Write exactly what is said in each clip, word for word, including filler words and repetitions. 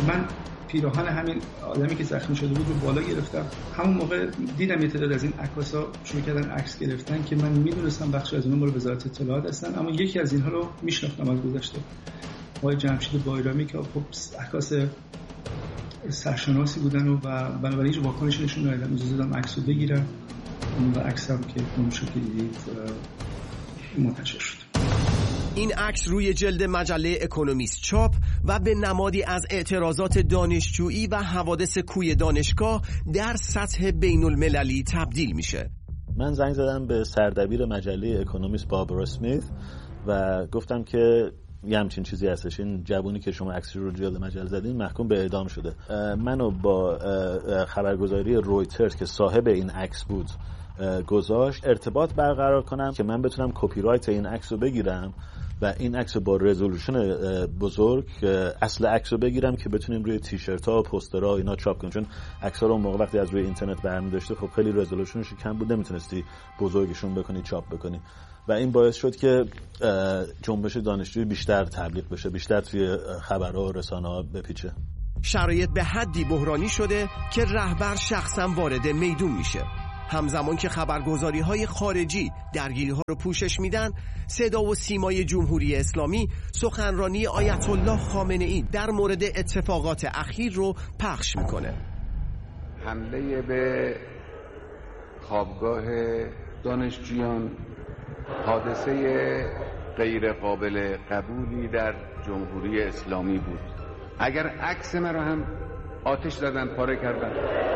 من پیراهن همین آدمی که زخمی شده بود رو بالا گرفتم. همون موقع دیدم یه تعداد از این عکاسا شروع کردن عکس گرفتن که من میدونستم بخش از اونها مال وزارت اطلاعات هستن، اما یکی از اینها رو میشناختم از گذشته، آقای جمشید بایرامی که خب عکاس سرشناسی بودن و بنابراین هیچ واکنشی نشون ندادم. اجازه دادم عکس رو بگیرم و عکسم که اون شکلی منتشر شد. این عکس روی جلد مجله اکونومیست چاپ و به نمادی از اعتراضات دانشجویی و حوادث کوی دانشگاه در سطح بین المللی تبدیل میشه. من زنگ زدم به سردبیر مجله اکونومیست باربارا اسمیت و گفتم که یه همچین چیزی هستش، این جوونی که شما عکسش رو جلد مجله زدین محکوم به اعدام شده. منو با خبرگزاری رویترز که صاحب این عکس بود گذاشت ارتباط برقرار کنم که من بتونم کپی رایت این عکس رو بگیرم و این عکس با رزولوشن بزرگ اصل عکس رو بگیرم که بتونیم روی تیشرت‌ها و پوسترها اینا چاپ کنیم، چون عکس‌ها رو اون موقع وقتی از روی اینترنت برمی داشته خب خیلی رزولوشنش کم بود، نمیتونستی بزرگشون بکنی چاپ بکنی و این باعث شد که جنبش دانشجویی بیشتر تبلیغ بشه، بیشتر توی خبرها و رسانه‌ها بپیچه. شرایط به حدی بحرانی شده که رهبر شخصا وارد میدون میشه. همزمان که خبرگزاری‌های خارجی درگیری‌ها رو پوشش میدن، صدا و سیمای جمهوری اسلامی سخنرانی آیت الله خامنه‌ای در مورد اتفاقات اخیر رو پخش میکنه. حمله به خوابگاه دانشجویان حادثه غیر قابل قبولی در جمهوری اسلامی بود. اگر عکس من رو هم آتش زدن، پاره کردن،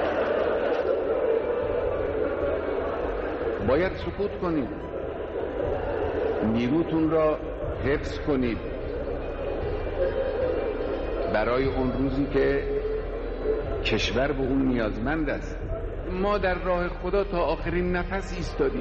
باید سکوت کنید، نیروتون را حفظ کنید برای اون روزی که کشور به اون نیازمند است. ما در راه خدا تا آخرین نفس ایستادیم.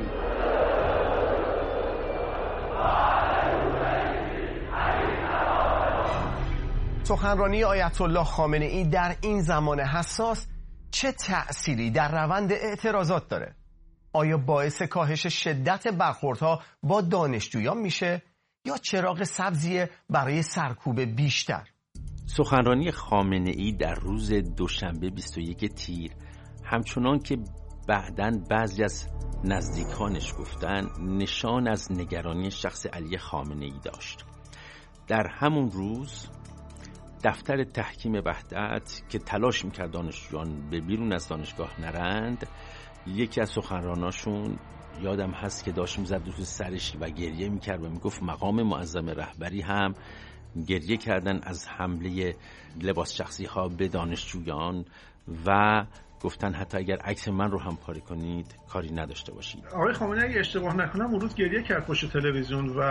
سخنرانی آیت الله خامنه‌ای در این زمان حساس چه تأثیری در روند اعتراضات داره؟ آیا باعث کاهش شدت برخوردها با دانشجویان میشه یا چراغ سبزی برای سرکوب بیشتر؟ سخنرانی خامنه‌ای در روز دوشنبه بیست و یک تیر همچنان که بعداً بعضی از نزدیکانش گفتن نشان از نگرانی شخص علی خامنه‌ای داشت. در همون روز دفتر تحکیم وحدت که تلاش میکرد دانشجویان به بیرون از دانشگاه نرند، یکی از سخنراناشون یادم هست که داشت میزد تو سرش و گریه میکرد و میگفت مقام معظم رهبری هم گریه کردن از حمله لباس شخصی ها به دانشجویان و گفتن حتی اگر عکس من رو هم پاره کنید کاری نداشته باشید. آقای خامنه‌ای اگه اشتباه نکنم اون روز گریه کرد پشت تلویزیون و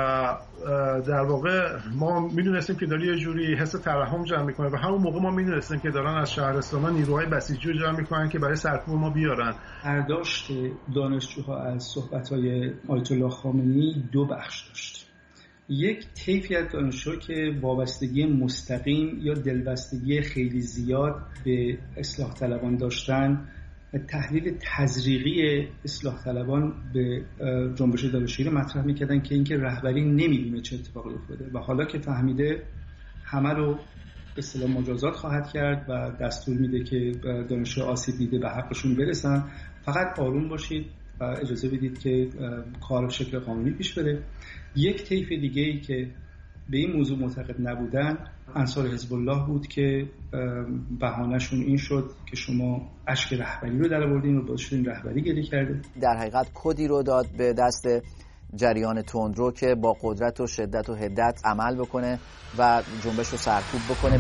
در واقع ما میدونستیم که داره یه جوری حس ترحم جمع میکنه و همون موقع ما میدونستیم که دارن از شهرستان‌ها نیروهای بسیجی رو جمع میکنن که برای سرکوب ما بیارن. برداشت دانشجوها از صحبت‌های آیت الله خامنه‌ای دو بخش داشت. یک طیفی از دانشجو که وابستگی مستقیم یا دلبستگی خیلی زیاد به اصلاح طلبان داشتن و تحلیل تزریقی اصلاح طلبان به جنبش دانشجویی مطرح میکردن که اینکه رهبری نمیدونه چه اتفاقی افتاده و حالا که فهمیده همه رو به اصطلاح مجازات خواهد کرد و دستور میده که دانشجو آسیب دیده به حقشون برسن، فقط آروم باشید و اجازه بدید که کار شکل قانونی پیش بره. یک طیف دیگه ای که به این موضوع معتقد نبودن انصار حزب الله بود که بهانه‌شون این شد که شما اشک رهبری رو درآوردین و باعث شدین رهبری گریه کرده. در حقیقت کدی رو داد به دست جریان تندرو که با قدرت و شدت و حدت عمل بکنه و جنبش رو سرکوب بکنه.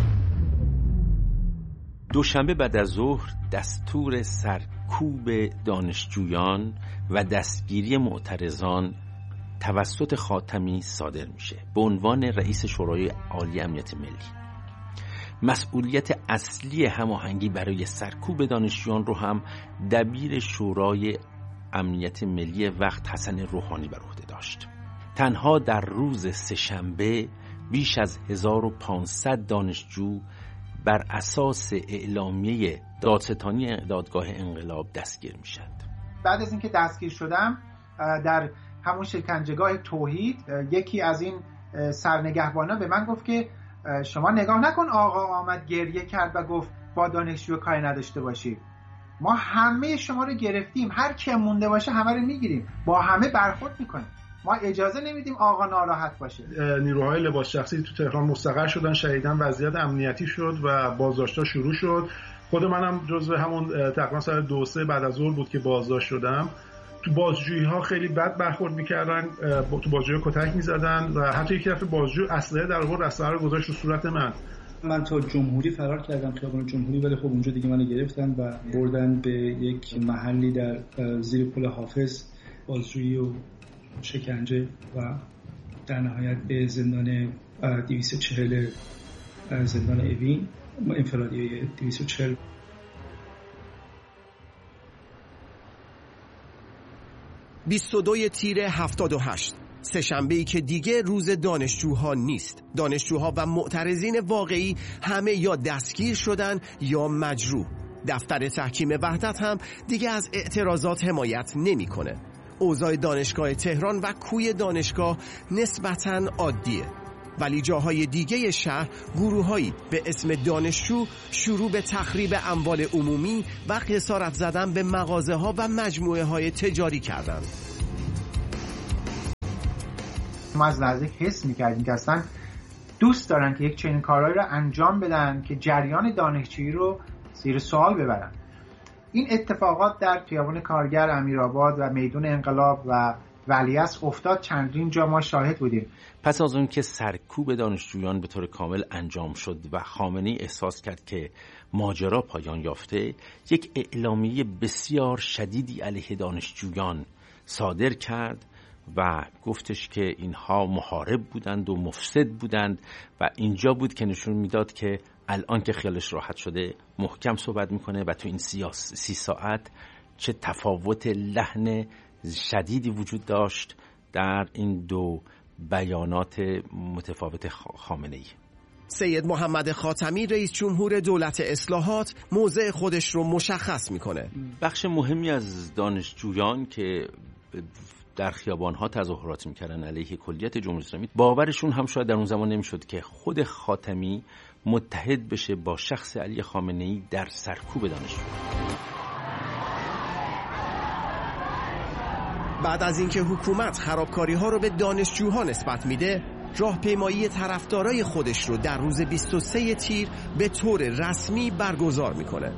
دوشنبه بعد از ظهر دستور سرکوب دانشجویان و دستگیری معترضان توسط خاتمی صادر میشه به عنوان رئیس شورای عالی امنیت ملی. مسئولیت اصلی هماهنگی برای سرکوب دانشجویان رو هم دبیر شورای امنیت ملی وقت حسن روحانی بر عهده داشت. تنها در روز سه‌شنبه بیش از هزار و پانصد دانشجو بر اساس اعلامیه دادستانی دادگاه انقلاب دستگیر میشد. بعد از اینکه دستگیر شدم در همون شکنجهگاه توحید یکی از این سرنگهبانا به من گفت که شما نگاه نکن آقا آمد گریه کرد و گفت با دانشجو کاری نداشته باشید. ما همه شما رو گرفتیم، هر کی مونده باشه همه رو میگیریم، با همه برخورد میکنیم. ما اجازه نمیدیم آقا ناراحت باشه. نیروهای لباس شخصی تو تهران مستقر شدن، شدیداً وضعیت امنیتی شد و بازداشت‌ها شروع شد. خود منم جزو همون تقریبا ساعت دو سه بعد از ظهر بود که بازداشت شدم. تو بازجویی‌ها خیلی بد برخورد می‌کردن، تو بازجویی کتک می‌زدن و حتی یکی دفعه بازجو اسلحه در آورد، اسلحه رو گذاشت رو صورت من. من تا جمهوری فرار کردم، خیابان جمهوری، ولی خب اونجا دیگه منو گرفتن و بردن به یک محلی در زیر پل حافظ، بازجویی و شکنجه و در نهایت به زندان دویست و چهل زندان اوین انفرادی دویست و چهل. بیست و دو تیر هفتاد و هشت، سه‌شنبه‌ای که دیگه روز دانشجوها نیست. دانشجوها و معترضین واقعی همه یا دستگیر شدن یا مجروح. دفتر تحکیم وحدت هم دیگه از اعتراضات حمایت نمی‌کنه. اوضاع دانشگاه تهران و کوی دانشگاه نسبتاً عادیه، ولی جاهای دیگه شهر گروه‌هایی به اسم دانشجو شروع به تخریب اموال عمومی و خسارت زدن به مغازه‌ها و مجموعه‌های تجاری کردند. ما از نزدیک حس می‌کردیم که اصلا دوست دارن که یک چنین کارهایی رو انجام بدن که جریان دانشجویی رو زیر سوال ببرن. این اتفاقات در خیابان کارگر، امیرآباد و میدون انقلاب و ولیعصر افتاد، چندین جا ما شاهد بودیم. پس از اون که سرکوب دانشجویان به طور کامل انجام شد و خامنه‌ای احساس کرد که ماجرا پایان یافته، یک اعلامیه بسیار شدیدی علیه دانشجویان صادر کرد و گفتش که اینها محارب بودند و مفسد بودند و اینجا بود که نشون میداد که الان که خیالش راحت شده محکم صحبت میکنه و تو این سی ساعت چه تفاوت لحن شدیدی وجود داشت در این دو بیانات متفاوت خامنه‌ای. سید محمد خاتمی رئیس جمهور دولت اصلاحات موضع خودش رو مشخص میکنه. بخش مهمی از دانشجویان که در خیابان‌ها تظاهرات میکردن علیه کلیت جمهوری اسلامی، باورشون هم شاید در اون زمان نمیشد که خود خاتمی متحد بشه با شخص علی خامنه‌ای در سرکوب دانشجویان. بعد از اینکه حکومت خرابکاری‌ها رو به دانشجوها نسبت میده، راهپیمایی طرفدارای خودش رو در روز بیست و سه تیر به طور رسمی برگزار میکنه.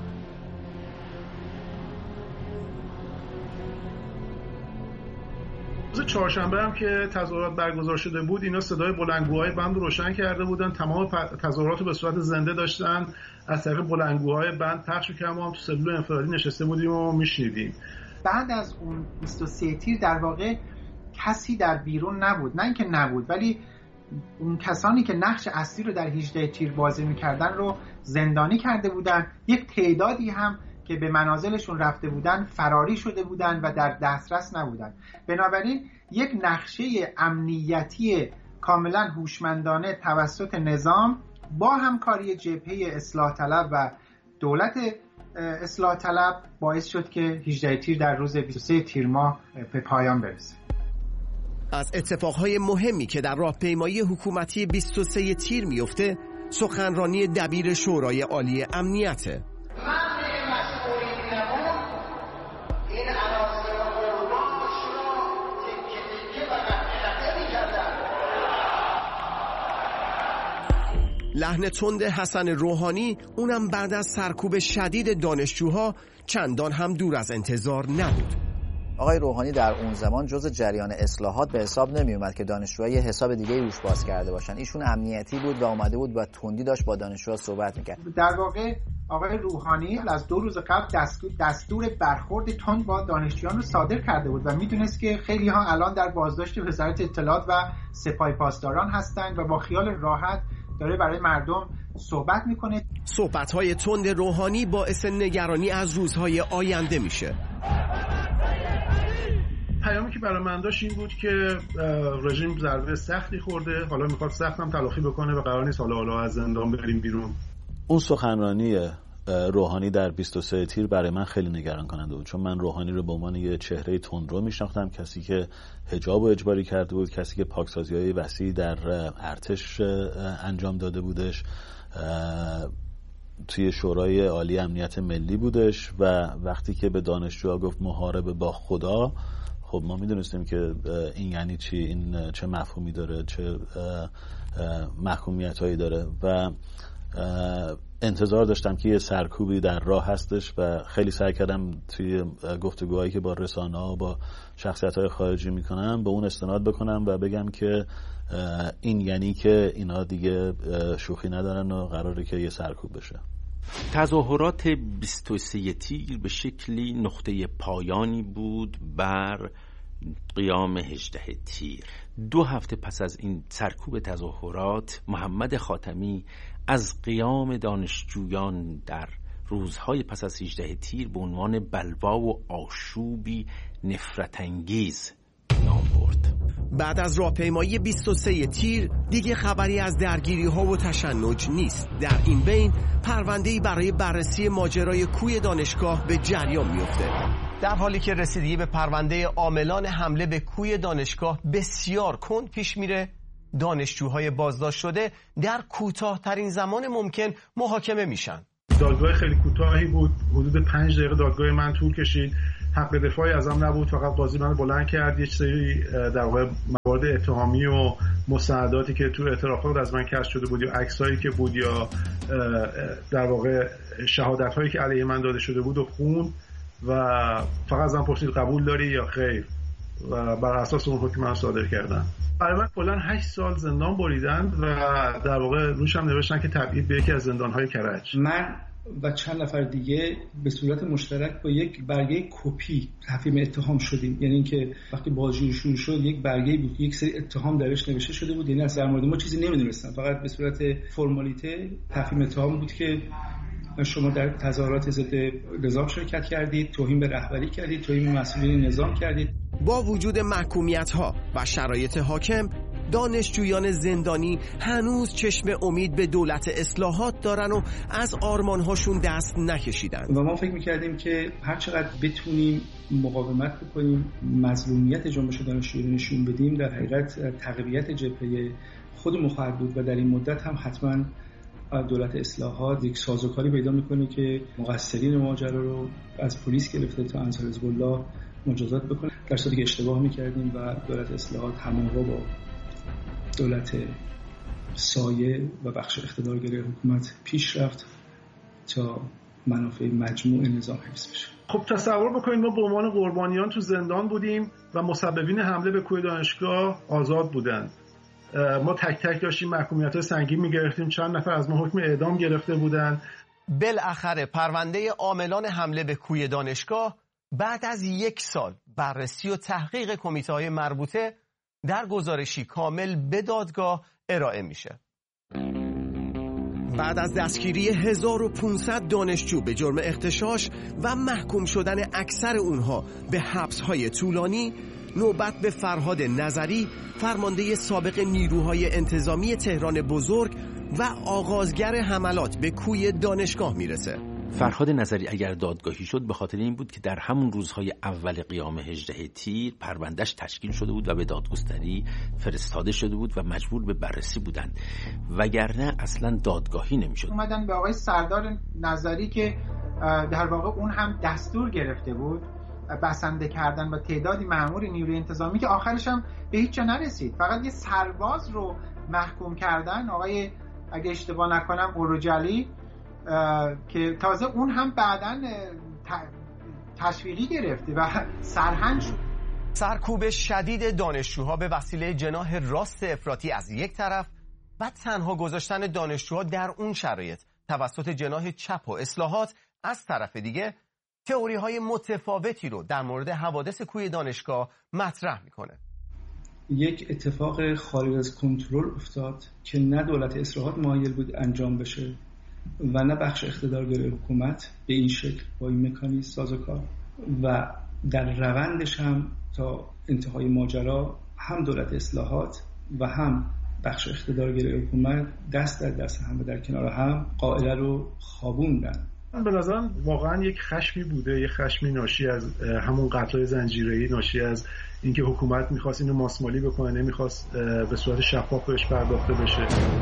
روز چهارشنبه هم که تظاهرات برگزار شده بود، اینا صدای بلندگوهای بند رو روشن کرده بودن، تمام تظاهرات رو به صورت زنده داشتن از طریق بلندگوهای بند پخش می‌کردن. ما هم تو سلول انفرادی نشسته بودیم و میشنیدیم. بعد از اون بیست و سه تیر در واقع کسی در بیرون نبود، نه اینکه نبود، ولی اون کسانی که نقش اصلی رو در هجده تیر بازی میکردن رو زندانی کرده بودن. یک تعدادی هم که به منازلشون رفته بودن فراری شده بودن و در دسترس نبودن. بنابراین یک نقشه امنیتی کاملا هوشمندانه توسط نظام با همکاری جبهه اصلاح طلب و دولت اصلاح طلب باعث شد که هجده تیر در روز بیست و سه تیر ماه به پایان برسه. از اتفاقهای مهمی که در راهپیمایی حکومتی بیست و سه تیر میفته، سخنرانی دبیر شورای عالی امنیته. لحن تند حسن روحانی، اونم بعد از سرکوب شدید دانشجوها، چندان هم دور از انتظار نبود. آقای روحانی در اون زمان جزء جریان اصلاحات به حساب نمی اومد که دانشجوها یه حساب دیگه روش باز کرده باشن. ایشون امنیتی بود و اومده بود و تندی داشت با دانشجوها صحبت میکرد. در واقع آقای روحانی از دو روز قبل دستور, دستور برخورد تند با دانشجویان رو صادر کرده بود و میدونست که خیلی ها الان در بازداشت وزارت اطلاعات و سپاه پاسداران هستند و با خیال راحت داره برای مردم صحبت میکنه. صحبت‌های تند روحانی باعث نگرانی از روزهای آینده میشه. پیامی که برای من داشت این بود که رژیم ضربه سختی خورده، حالا میخواد سخت هم تلافی بکنه و قرار نیست حالا حالا از زندان بریم بیرون. اون سخنرانی روحانی در بیست و سه تیر برای من خیلی نگران کننده بود، چون من روحانی رو به عنوان یه چهره تندرو میشناختم، کسی که حجاب رو اجباری کرده بود، کسی که پاکسازی‌های وسیع در ارتش انجام داده بودش، توی شورای عالی امنیت ملی بودش و وقتی که به دانشجوها گفت محاربه با خدا، خب ما میدونستیم که این یعنی چی، این چه مفهومی داره، چه محکومیت هایی داره و انتظار داشتم که یه سرکوبی در راه هستش و خیلی سعی کردم توی گفتگوهایی که با رسانه ها با شخصیت های خارجی میکنم به اون استناد بکنم و بگم که این یعنی که اینا دیگه شوخی ندارن و قراره که یه سرکوب بشه. تظاهرات بیست و سه تیر به شکلی نقطه پایانی بود بر قیام هجده تیر. دو هفته پس از این سرکوب تظاهرات، محمد خاتمی از قیام دانشجویان در روزهای پس از هجده تیر به عنوان بلوا و آشوبی نفرت انگیز نام برد. بعد از راهپیمایی بیست و سه تیر دیگه خبری از درگیری ها و تشنج نیست. در این بین پرونده‌ای برای بررسی ماجرای کوی دانشگاه به جریان میفته. در حالی که رسیدگی به پرونده عاملان حمله به کوی دانشگاه بسیار کند پیش میره، دانشجوهای بازداشت شده در کوتاه‌ترین زمان ممکن محاکمه میشن. دادگاه خیلی کوتاهی بود، حدود پنج دقیقه دادگاه من طول کشید. حق دفاعی ازم نبود، فقط قاضی منو بلند کرد، یه سری در واقع موارد اتهامی و مستنداتی که تو اعترافات از من کشف شده بود یا عکسایی که بود یا در واقع شهادت‌هایی که علیه من داده شده بود و خون و فقط ازم پرسید قبول داری یا خیر و بر اساس اون حکم من صادر کردن. برای من کلاً هشت سال زندان بریدن و در واقع روش هم نوشتن که تبعید به یکی از زندان‌های کرج. من و چند نفر دیگه به صورت مشترک با یک برگه کپی تفهیم اتهام شدیم. یعنی اینکه وقتی بازجویی شروع شد یک برگه بود، یک سری اتهام درش نوشته شده بود، یعنی از در مورد ما چیزی نمیدونستم، فقط به صورت فرمالیته تفهیم اتهام بود که شما در تظاهرات ضد نظام شرکت کردید، توهین به رهبری کردید، توهین به مسئولین نظام کردید. با وجود محکومیت‌ها و شرایط حاکم، دانشجویان زندانی هنوز چشم امید به دولت اصلاحات دارن و از آرمان‌هاشون دست نکشیدن. و ما فکر می‌کردیم که هر چقدر بتونیم مقاومت بکنیم، مظلومیت جنبش دانشجویی نشون بدیم، در حقیقت تقویت جبهه خودمون خواهد بود و در این مدت هم حتما دولت اصلاحات یک سازوکاری پیدا میکنه که مقصرین ماجرا رو از پلیس گرفته تا انصار حزب الله مجازات بکنه، در صورتی که اشتباه میکردیم و دولت اصلاحات هماهنگ با دولت سایه و بخش اقتدارگری حکومت پیش رفت تا منافع مجموع نظام حفظ بشه. خب تصور بکنید ما به عنوان قربانیان تو زندان بودیم و مسببین حمله به کوی دانشگاه آزاد بودند. ما تک تک داشتیم محکومیت‌های سنگین می‌گرفتیم، چند نفر از ما حکم اعدام گرفته بودن. بالاخره پرونده عاملان حمله به کوی دانشگاه بعد از یک سال بررسی و تحقیق کمیته‌های مربوطه در گزارشی کامل به دادگاه ارائه میشه. بعد از دستگیری هزار و پانصد دانشجو به جرم اغتشاش و محکوم شدن اکثر اونها به حبس‌های طولانی، نوبت به فرهاد نظری، فرمانده سابق نیروهای انتظامی تهران بزرگ و آغازگر حملات به کوی دانشگاه میرسه. فرهاد نظری اگر دادگاهی شد به خاطر این بود که در همون روزهای اول قیام هجده تیر پروندهش تشکیل شده بود و به دادگستری فرستاده شده بود و مجبور به بررسی بودند، وگرنه اصلا دادگاهی نمیشد. اومدن به آقای سردار نظری که در واقع اون هم دستور گرفته بود بسنده کردن و تعدادی مأمور نیروی انتظامی که آخرش هم به هیچ جا نرسید، فقط یه سرباز رو محکوم کردن، آقای اگه اشتباه نکنم اوروجلی، که تازه اون هم بعداً تشویقی گرفته و سرهنگ شد. سرکوب شدید دانشجوها به وسیله جناح راست افراطی از یک طرف و تنها گذاشتن دانشجوها در اون شرایط توسط جناح چپ و اصلاحات از طرف دیگه، تئوری های متفاوتی رو در مورد حوادث کوی دانشگاه مطرح میکنه. یک اتفاق خارج از کنترل افتاد که نه دولت اصلاحات مایل بود انجام بشه و نه بخش اقتدارگری حکومت به این شکل با این مکانیزم سازوکار، و در روندش هم تا انتهای ماجرا هم دولت اصلاحات و هم بخش اقتدارگری حکومت دست در دست هم و در کنار هم قائله رو خوابوندن. به نظرم واقعا یک خشمی بوده، یک خشمی ناشی از همون قتل‌های زنجیره‌ای، ناشی از اینکه حکومت میخواست اینو ماسمالی بکنه، نمیخواست به صورت شفاف بهش پرداخته بشه.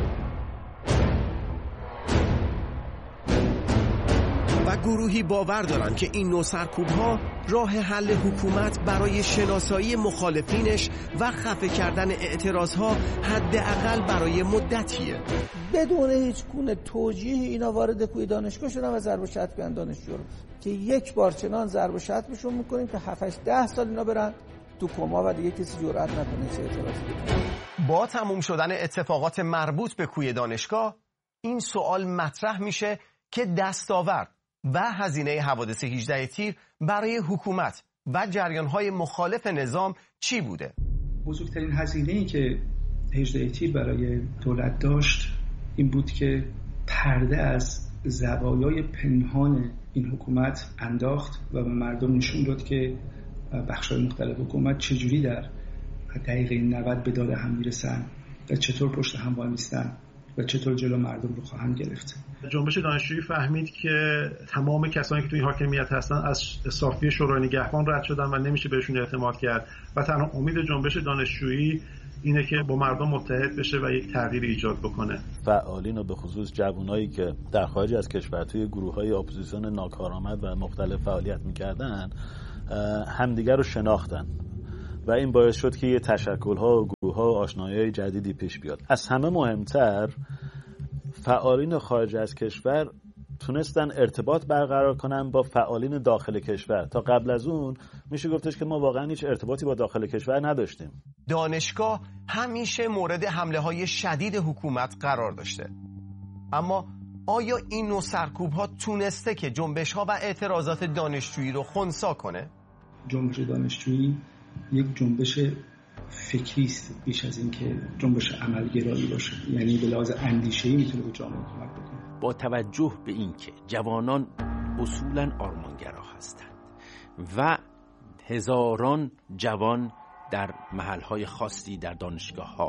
و گروهی باور دارند که این نوع سرکوب‌ها راه حل حکومت برای شناسایی مخالفینش و خفه کردن اعتراضها حداقل برای مدتیه. بدون هیچ گونه توجیه اینا وارد کوی دانشگاه شدن و ضرب و شتم کردن دانشجو رو که یک بار چنان ضرب و شتمشون میکنیم که هفت ده سال اینا برن تو کما و دیگه کسی جرئت نکنه چه اعتراضی بکنه. با تموم شدن اتفاقات مربوط به کوی دانشگاه این سوال مطرح میشه که دستاورد و هزینه حوادث هجده تیر برای حکومت و جریان‌های مخالف نظام چی بوده؟ بزرگترین هزینه‌ای که هجده تیر برای دولت داشت این بود که پرده از زوایای پنهان این حکومت انداخت و به مردم نشون داد که بخش‌های مختلف حکومت چجوری در دقیقه نود به داد هم میرسن و چطور پشت هم وای میستن و چطور جلو مردم رو خواهند گرفت. جنبش دانشجویی فهمید که تمام کسانی که توی حاکمیت هستن از صافی شورای نگهبان رد شدن و نمیشه بهشون اعتماد کرد و تنها امید جنبش دانشجویی اینه که با مردم متحد بشه و یک تغییر ایجاد بکنه. فعالین و به خصوص جوانایی که در خارج از کشور توی گروه‌های اپوزیسیون ناکارآمد و مختلف فعالیت می‌کردن همدیگر رو شناختن و این باعث شد که یه تشکل‌ها و گروه‌ها و آشنایی‌های جدیدی پیش بیاد. از همه مهمتر فعالین خارج از کشور تونستن ارتباط برقرار کنن با فعالین داخل کشور. تا قبل از اون میشه گفتش که ما واقعا هیچ ارتباطی با داخل کشور نداشتیم. دانشگاه همیشه مورد حمله‌های شدید حکومت قرار داشته. اما آیا این نوع سرکوب‌ها تونسته که جنبش‌ها و اعتراضات دانشجویی رو خنثی کنه؟ جنبش دانشجویی یک جنبش فکری است بیش از این که جنبش عملگرایی باشه، یعنی به لحاظ اندیشه‌ای میتونه به جامعه کمک بکنه. با توجه به این که جوانان اصولاً آرمانگرا هستند و هزاران جوان در محل‌های خاصی در دانشگاه‌ها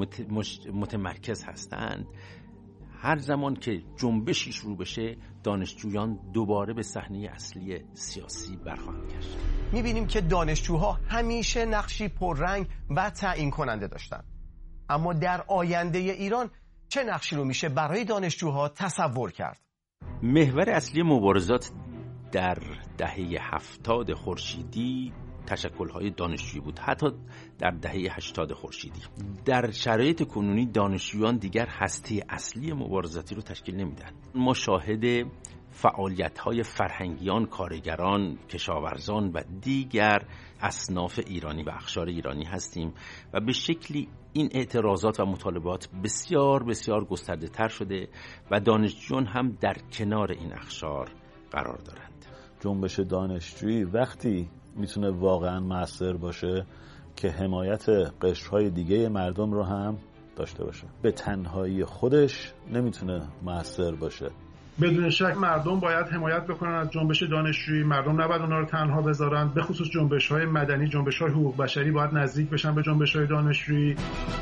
متمرکز هستند، هر زمان که جنبشی شروع بشه دانشجویان دوباره به صحنه اصلی سیاسی برخواهند گشت. می‌بینیم که دانشجوها همیشه نقشی پررنگ و تعیین کننده داشتند. اما در آینده ایران چه نقشی رو میشه برای دانشجوها تصور کرد؟ محور اصلی مبارزات در دهه هفتاد خورشیدی تشکل‌های دانشجویی بود، حتی در دهه هشتاد خورشیدی. در شرایط کنونی دانشجویان دیگر هسته اصلی مبارزاتی رو تشکیل نمیدن. ما شاهد فعالیت‌های فرهنگیان، کارگران، کشاورزان و دیگر اصناف ایرانی و اقشار ایرانی هستیم و به شکلی این اعتراضات و مطالبات بسیار بسیار گسترده تر شده و دانشجویان هم در کنار این اقشار قرار دارند. جنبش دانشجویی وقتی میتونه واقعا مؤثر باشه که حمایت قشرهای دیگه مردم رو هم داشته باشه. به تنهایی خودش نمیتونه مؤثر باشه. بدون شک مردم باید حمایت بکنن از جنبش دانشجویی، مردم نباید اونا رو تنها بذارن، به خصوص جنبش‌های مدنی، جنبش‌های حقوق بشری باید نزدیک بشن به جنبش‌های دانشجویی.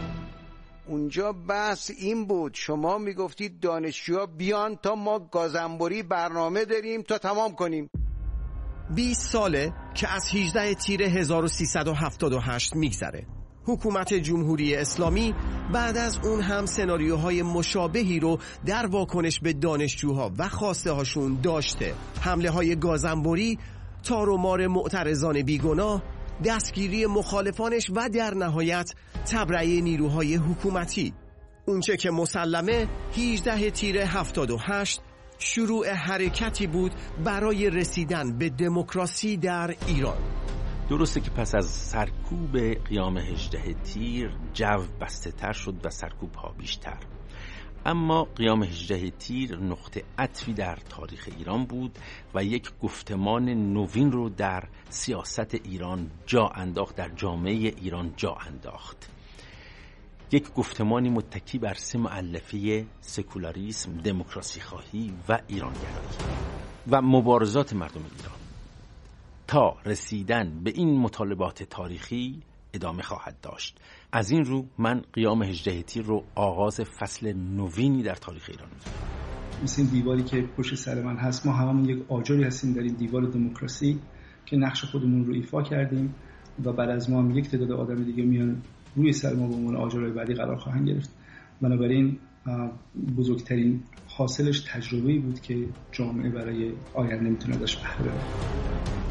اونجا بحث این بود، شما میگفتید دانشجوها بیان تا ما گازنبوری برنامه داریم تا تمام کنیم. بیست ساله که از هجده تیر هزار و سیصد و هفتاد و هشت میگذره. حکومت جمهوری اسلامی بعد از اون هم سناریوهای مشابهی رو در واکنش به دانشجوها و خواسته هاشون داشته. حمله های گازنبوری، تار و مار معترضان بیگناه، دستگیری مخالفانش و در نهایت تبرئه نیروهای حکومتی. اونچه که مسلمه هجده تیر هفتاد و هشت شروع حرکتی بود برای رسیدن به دموکراسی در ایران. درسته که پس از سرکوب قیام هجده تیر جو بسته تر شد و سرکوب ها بیشتر، اما قیام هجده تیر نقطه عطفی در تاریخ ایران بود و یک گفتمان نوین رو در سیاست ایران جا انداخت، در جامعه ایران جا انداخت. یک گفتمانی متکی بر سه مؤلفه سکولاریسم، دموکراسی خواهی و ایرانگرایی و مبارزات مردم ایران تا رسیدن به این مطالبات تاریخی ادامه خواهد داشت. از این رو من قیام هجده تیر رو آغاز فصل نوینی در تاریخ ایران می‌دونم. مثل این دیواری که پشت سر من هست، ما هممون یک آجری هستیم در این دیوار دموکراسی که نقش خودمون رو ایفا کردیم و بعد از ما هم یک تعداد آدم دیگه میان روی سر ما به عنوان آجرهای بعدی قرار خواهند گرفت. بنابراین بزرگترین حاصلش تجربه‌ای بود که جامعه برای آینده میتونه ازش بهره ببره.